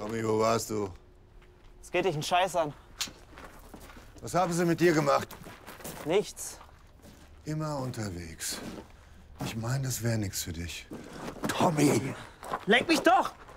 Tommy, wo warst du? Es geht dich einen Scheiß an. Was haben sie mit dir gemacht? Nichts. Immer unterwegs. Ich meine, das wäre nichts für dich. Tommy! Leck mich doch!